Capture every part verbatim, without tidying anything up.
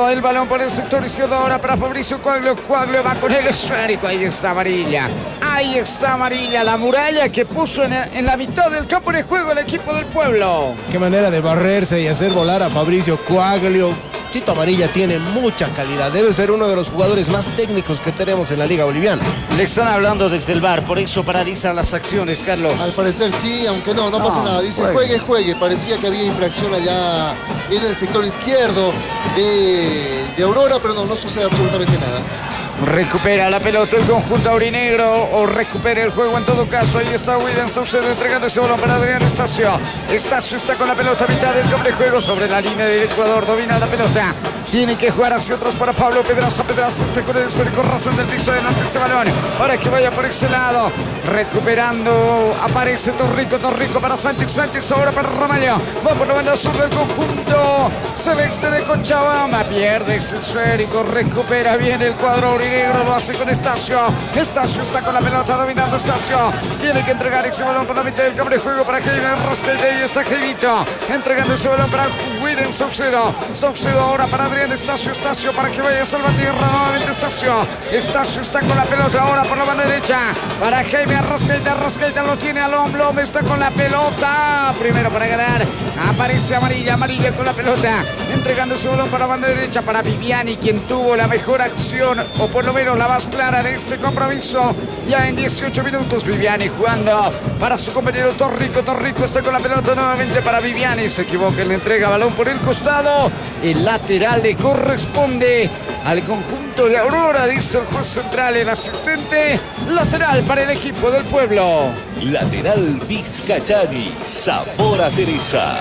el balón por el sector izquierdo ahora para Fabricio Coaglio. Coaglio va con el esférico. Ahí está amarilla. Ahí está amarilla. La muralla que puso en, en la mitad del campo de juego el equipo del pueblo. Qué manera de barrerse y hacer volar a Fabricio Coaglio. Chito Amarilla tiene mucha calidad. Debe ser uno de los jugadores más técnicos que tenemos en la Liga Boliviana. Le están hablando desde el V A R, por eso paralizan las acciones, Carlos. Al parecer sí, aunque no, no, no pasa nada. Dice juegue, juegue. Parecía que había infracción allá en el sector izquierdo de, de Aurora, pero no, no sucede absolutamente nada. Recupera la pelota el conjunto aurinegro, o recupera el juego en todo caso. Ahí está William Saucedo entregando ese balón para Adrián Estacio. Estacio está con la pelota a mitad del campo de juego sobre la línea del Ecuador. Domina la pelota. Tiene que jugar hacia atrás para Pablo Pedraza. Pedraza está con el esférico, razón del piso adelante ese balón para que vaya por ese lado. Recuperando, aparece Torrico. Torrico para Sánchez. Sánchez ahora para Ramallo. Va por la banda sur del conjunto celeste de Cochabamba. Pierde ese esférico. Recupera bien el cuadro aurinegro. Lo hace con Estacio. Estacio está con la pelota dominando Estacio. Tiene que entregar ese balón por la mitad del campo de juego para Jaime Rascaite. Ahí está Jaimito entregando ese balón para William Saucedo. Saucedo ahora para Adrián Estacio. Estacio para que vaya a Salvatierra. Nuevamente Estacio. Estacio está con la pelota ahora por la banda derecha para Jaime Rascaite. Rascaite lo tiene al hombro. Está con la pelota. Primero para ganar. Aparece Amarilla. Amarilla con la pelota. Entregando ese balón para la banda derecha para Viviani, quien tuvo la mejor acción o por lo menos la más clara de este compromiso. Ya en dieciocho minutos Viviani jugando para su compañero Torrico. Torrico está con la pelota nuevamente para Viviani. Se equivoca, le entrega balón por el costado. El lateral le corresponde al conjunto de Aurora, dice el juez central, el asistente. Lateral para el equipo del pueblo. Lateral Vizcachani, sabor a cereza.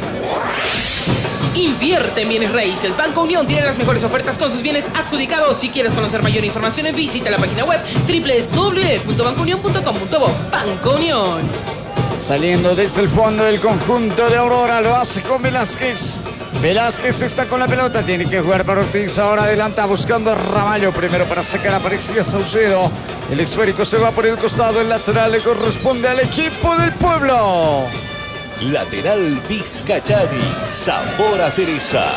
Invierte en bienes raíces. Banco Unión tiene las mejores ofertas con sus bienes adjudicados. Si quieres conocer mayor información, visita la página web doble u doble u doble u punto banco unión punto com punto bo. Banco Unión. Saliendo desde el fondo del conjunto de Aurora, lo hace con Velázquez. Velázquez está con la pelota, tiene que jugar para Ortiz, ahora adelanta buscando a Ramallo, primero para sacar a Parecía Saucedo. El esférico se va por el costado, el lateral le corresponde al equipo del pueblo. Lateral Vizcachani, sabor a cereza.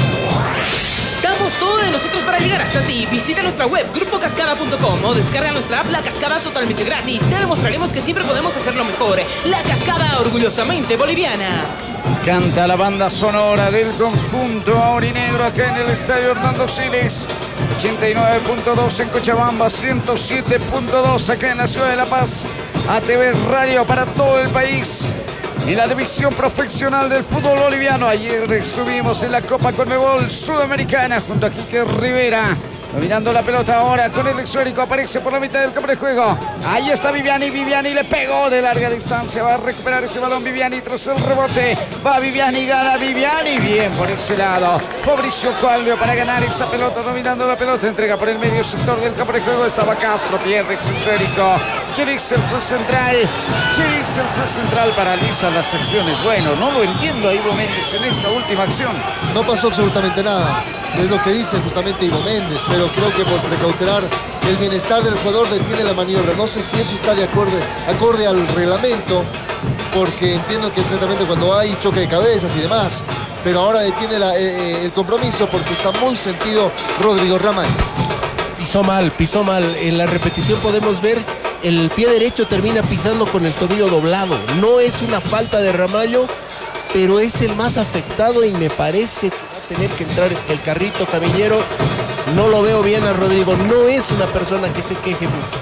Damos todo de nosotros para llegar hasta ti. Visita nuestra web grupo cascada punto com o descarga nuestra app La Cascada totalmente gratis. Te demostraremos que siempre podemos hacerlo mejor. La Cascada, orgullosamente boliviana. Canta la banda sonora del conjunto aurinegro acá en el estadio Hernando Siles. ochenta y nueve punto dos en Cochabamba, ciento siete punto dos acá en la ciudad de La Paz. A T V Radio para todo el país. En la división profesional del fútbol boliviano, ayer estuvimos en la Copa Conmebol Sudamericana junto a Quique Rivera. Dominando la pelota ahora con el esférico, aparece por la mitad del campo de juego. Ahí está Viviani, Viviani le pegó de larga distancia. Va a recuperar ese balón Viviani tras el rebote. Va Viviani, gana Viviani. Bien por ese lado. Fabricio Coaglio para ganar esa pelota, dominando la pelota. Entrega por el medio sector del campo de juego. Estaba Castro, pierde ese esférico. ¿Quién es el juez central? ¿Quién es el juez central? Paraliza las acciones. Bueno, no lo entiendo a Ivo Méndez en esta última acción. No pasó absolutamente nada. Es lo que dice justamente Ivo Méndez, pero creo que por precautelar el bienestar del jugador detiene la maniobra. No sé si eso está de acorde, acorde al reglamento, porque entiendo que es netamente cuando hay choque de cabezas y demás, pero ahora detiene la, eh, el compromiso porque está muy sentido Rodrigo Ramallo. Pisó mal, pisó mal. En la repetición podemos ver el pie derecho termina pisando con el tobillo doblado. No es una falta de Ramallo, pero es el más afectado y me parece que va a tener que entrar el carrito camillero. No lo veo bien a Rodrigo, no es una persona que se queje mucho.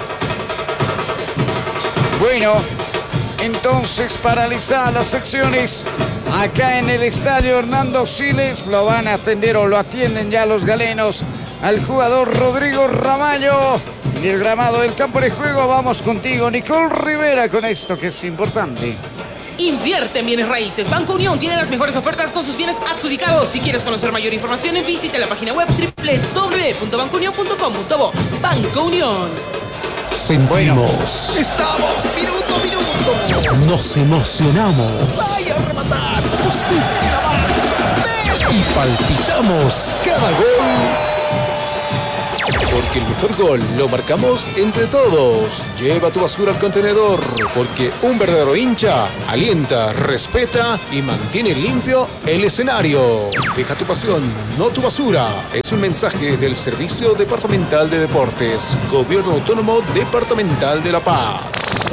Bueno, entonces paralizadas las secciones acá en el estadio Hernando Siles. Lo van a atender o lo atienden ya los galenos al jugador Rodrigo Ramallo. En el gramado del campo de juego vamos contigo, Nicole Rivera, con esto que es importante. Invierte en bienes raíces. Banco Unión tiene las mejores ofertas con sus bienes adjudicados. Si quieres conocer mayor información, visita la página web doble u doble u doble u punto banco unión punto com punto bo. Banco Unión. Sentimos. Bueno, Estamos minuto a minuto. Nos emocionamos. Vaya a rematar. Usted tiene la marca. Y palpitamos cada gol Porque el mejor gol lo marcamos entre todos. Lleva tu basura al contenedor, porque un verdadero hincha alienta, respeta y mantiene limpio el escenario. Deja tu pasión, no tu basura. Es un mensaje del Servicio Departamental de Deportes, Gobierno Autónomo Departamental de La Paz.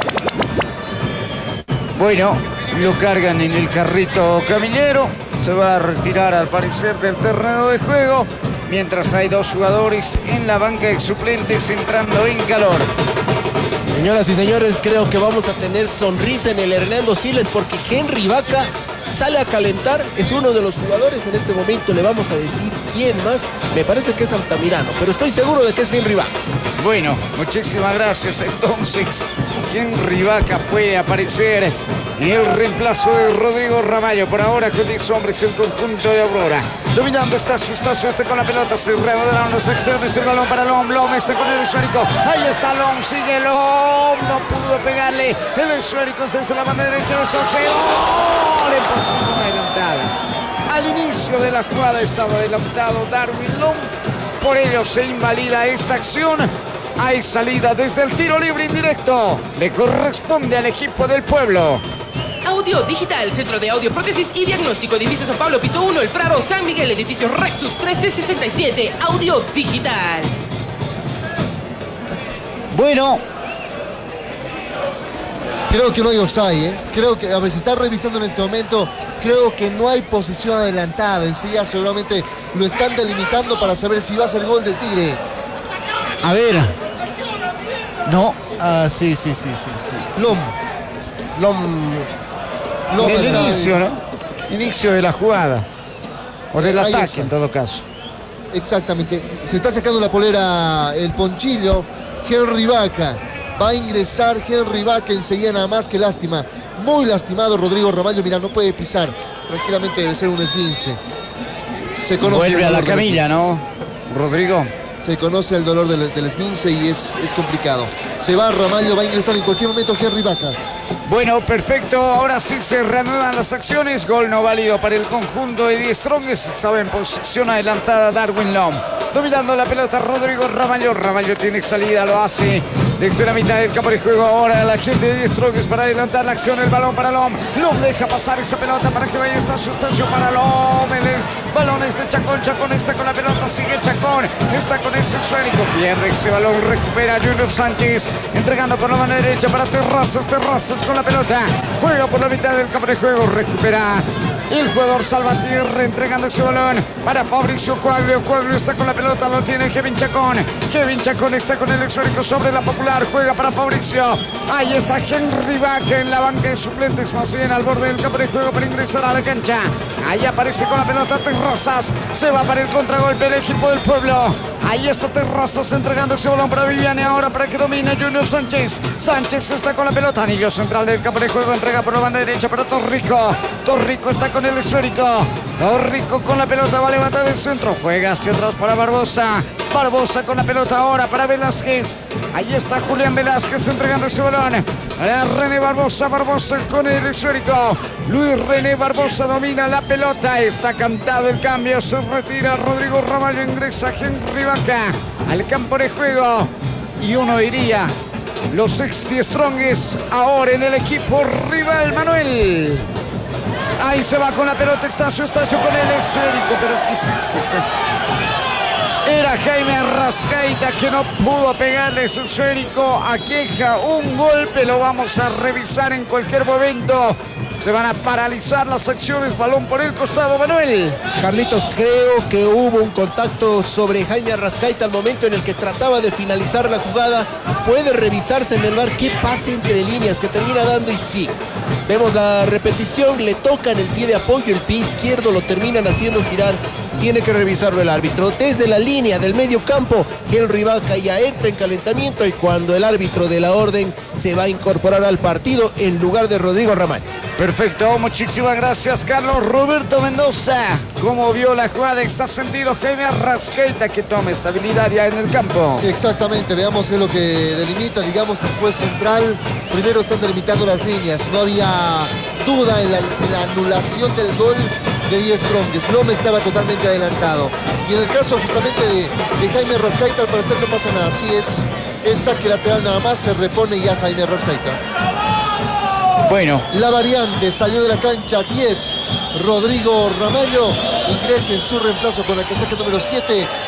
Bueno, lo cargan en el carrito caminero. Se va a retirar al parecer del terreno de juego. Mientras hay dos jugadores en la banca de suplentes entrando en calor. Señoras y señores, creo que vamos a tener sonrisa en el Hernando Siles porque Henry Vaca sale a calentar. Es uno de los jugadores en este momento. Le vamos a decir quién más. Me parece que es Altamirano, pero estoy seguro de que es Henry Vaca. Bueno, muchísimas gracias. Entonces, Henry Vaca puede aparecer en el reemplazo de Rodrigo Ramallo. Por ahora con diez hombres el conjunto de Aurora. Dominando Estacio, Estacio está con la pelota. Se reanudan las acciones. El balón para Lom. Lom está con el esférico. Ahí está Lom. Sigue Lom. No pudo pegarle. El esférico es desde la banda derecha de Saucedo. ¡Oh! En posición adelantada. Al inicio de la jugada estaba adelantado Darwin Lom. Por ello se invalida esta acción. Hay salida desde el tiro libre indirecto. Le corresponde al equipo del pueblo. Audio Digital, Centro de Audio, Prótesis y Diagnóstico, Edificio San Pablo, Piso uno, El Prado, San Miguel, Edificio Rexus trece sesenta y siete, Audio Digital. Bueno. Creo que no hay offside, ¿eh? Creo que, a ver, se está revisando en este momento, creo que no hay posición adelantada. Enseguida seguramente lo están delimitando para saber si va a ser gol del Tigre. A ver. No. Ah, sí, sí, sí, sí, sí. Lom. Lom. Lom El está inicio, ahí. ¿no? Inicio de la jugada. O del Ahí ataque, está. en todo caso. Exactamente. Se está sacando la polera el ponchillo. Henry Vaca. Va a ingresar Henry Vaca enseguida, nada más. Que lástima. Muy lastimado Rodrigo Ramallo. Mira, no puede pisar. Tranquilamente debe ser un esguince. Se conoce Vuelve el a la dolor del camilla, esguince. ¿no? Rodrigo. Se conoce el dolor del, del esguince y es, es complicado. Se va Ramallo, va a ingresar en cualquier momento Henry Vaca. Bueno, perfecto. Ahora sí se reanudan las acciones. Gol no válido para el conjunto de Die Strongest. Estaba en posición adelantada Darwin Lom. Dominando la pelota Rodrigo Ramallo. Ramallo tiene salida, lo hace desde la mitad del campo de juego. Ahora la gente de Die Strongest para adelantar la acción. El balón para Lom. Lom deja pasar esa pelota para que vaya esta sustancia para Lom. El balón es de Chacón. Chacón está con la pelota. Sigue Chacón. Está con el sexuénico. Pierde ese balón. Recupera Junior Sánchez. Entregando por la mano derecha para Terrazas. Terrazas con la pelota. Juega por la mitad del campo de juego. Recupera el jugador Salvatierra entregando ese balón para Fabricio Coaglio. Coaglio está con la pelota. Lo tiene Kevin Chacón. Kevin Chacón está con el exórico sobre la Popular. Juega para Fabricio. Ahí está Henry Vaca en la banca de suplentes. Más bien al borde del campo de juego para ingresar a la cancha. Ahí aparece con la pelota Terrazas. Se va para el contragolpe el equipo del pueblo. Ahí está Terrazas entregando ese balón para Viviane. Ahora para que domine Junior Sánchez. Sánchez está con la pelota. Anillo central del campo de juego. Entrega por la banda derecha para Torrico. Torrico está con el esférico. Torrico con la pelota. Va a levantar el centro. Juega hacia atrás para Barbosa. Barbosa con la pelota ahora para Velázquez. Ahí está Julián Velázquez entregando ese balón para René Barbosa. Barbosa con el esférico. Luis René Barbosa domina la pelota. Está cantado el cambio. Se retira Rodrigo Ramallo. Ingresa Henry Vaca al campo de juego. Y uno diría, los ex Die Strongest ahora en el equipo rival, Manuel. Ahí se va con la pelota Estacio, Estacio con el esférico. Pero ¿qué hiciste, Estacio? Era Jaime Arrascaita que no pudo pegarle su esférico. Aqueja un golpe, lo vamos a revisar en cualquier momento. Se van a paralizar las acciones, balón por el costado, Manuel. Carlitos, creo que hubo un contacto sobre Jaime Arrascaita al momento en el que trataba de finalizar la jugada. Puede revisarse en el V A R qué pase entre líneas que termina dando y sí. Vemos la repetición, le tocan el pie de apoyo, el pie izquierdo lo terminan haciendo girar. Tiene que revisarlo el árbitro. Desde la línea del medio campo, Henry Vaca ya entra en calentamiento y cuando el árbitro de la orden se va a incorporar al partido en lugar de Rodrigo Ramallo. Perfecto, muchísimas gracias, Carlos. Roberto Mendoza, ¿cómo vio la jugada? Está sentido Jaime Arrascaita que toma estabilidad ya en el campo. Exactamente, veamos qué es lo que delimita, digamos, el juez central. Primero están delimitando las líneas, no había duda en la, en la anulación del gol de Die Strongest. Loma estaba totalmente adelantado. Y en el caso justamente de, de Jaime Rascaita, al parecer no pasa nada. Así es, es saque lateral nada más, se repone ya Jaime Rascaita. Bueno, La variante salió de la cancha diez. Rodrigo Ramallo ingresa en su reemplazo con la casaca número siete.